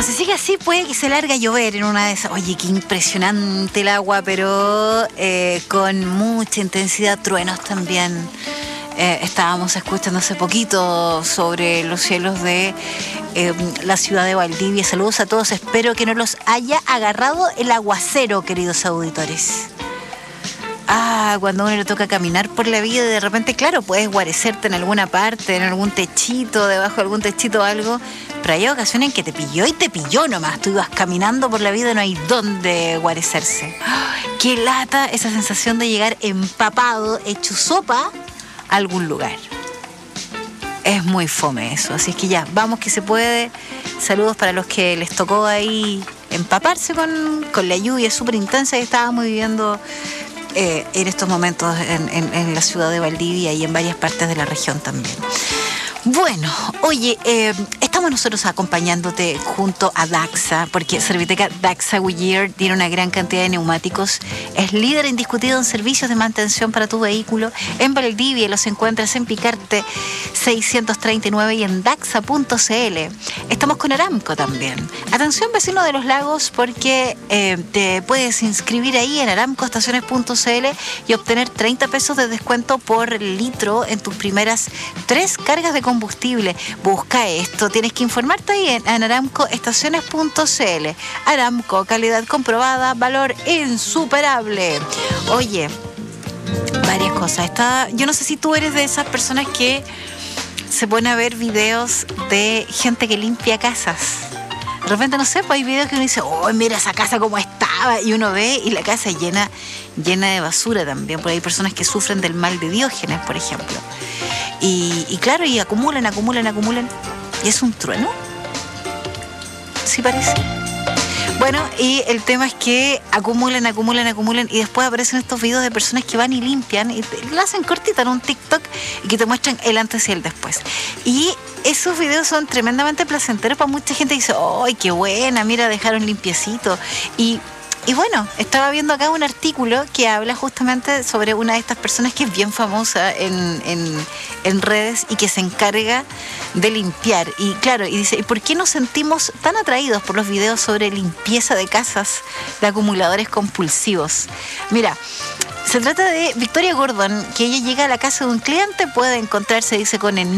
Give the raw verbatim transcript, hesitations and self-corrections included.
Bueno, si sigue así puede que se largue a llover en una de esas. Oye, qué impresionante el agua, pero eh, con mucha intensidad, truenos también. Eh, estábamos escuchando hace poquito sobre los cielos de eh, la ciudad de Valdivia. Saludos a todos, espero que no los haya agarrado el aguacero, queridos auditores. Ah, cuando a uno le toca caminar por la vida y de repente, claro, puedes guarecerte en alguna parte, en algún techito, debajo de algún techito o algo, pero hay ocasiones en que te pilló y te pilló nomás. Tú ibas caminando por la vida y no hay dónde guarecerse. ¡Oh, qué lata esa sensación de llegar empapado, hecho sopa, a algún lugar! Es muy fome eso, así es que ya, vamos que se puede. Saludos para los que les tocó ahí empaparse con, con la lluvia súper intensa que estábamos viviendo Eh, en estos momentos en, en, en la ciudad de Valdivia y en varias partes de la región también. Bueno, oye, eh, estamos nosotros acompañándote junto a Daxa, porque Serviteca Daxa Goodyear tiene una gran cantidad de neumáticos, es líder indiscutido en servicios de mantención para tu vehículo. En Valdivia los encuentras en Picarte seiscientos treinta y nueve y en daxa punto c l. Estamos con Aramco también. Atención, vecino de los lagos, porque eh, te puedes inscribir ahí en aramco estaciones punto c l y obtener treinta pesos de descuento por litro en tus primeras tres cargas de combustible. Busca esto, tienes que informarte ahí en, en aramco estaciones punto c l. Aramco, calidad comprobada, valor insuperable. Oye, varias cosas. Está, yo no sé si tú eres de esas personas que se pone a ver videos de gente que limpia casas. De repente, no sé, pues hay videos que uno dice, oh, mira esa casa como estaba, y uno ve y la casa llena, llena de basura también, porque hay personas que sufren del mal de Diógenes, por ejemplo. Y, y claro, y acumulan, acumulan, acumulan. ¿Y es un trueno? Sí parece. Bueno, y el tema es que acumulan, acumulan, acumulan y después aparecen estos videos de personas que van y limpian y lo hacen cortita en un TikTok y que te muestran el antes y el después. Y esos videos son tremendamente placenteros para mucha gente que dice, ¡ay, qué buena! Mira, dejaron limpiecito. Y... Y bueno, estaba viendo acá un artículo que habla justamente sobre una de estas personas que es bien famosa en, en, en redes y que se encarga de limpiar. Y claro, y dice, ¿y por qué nos sentimos tan atraídos por los videos sobre limpieza de casas de acumuladores compulsivos? Mira, se trata de Victoria Gordon, que ella llega a la casa de un cliente, puede encontrarse, dice, con el